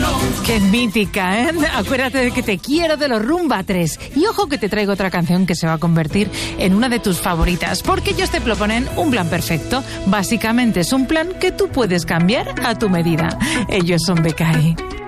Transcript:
Qué mítica, ¿eh? Acuérdate de que te quiero de los Rumba 3. Y ojo que te traigo otra canción que se va a convertir en una de tus favoritas, porque ellos te proponen un plan perfecto. Básicamente es un plan que tú puedes cambiar a tu medida. Ellos son Bekai.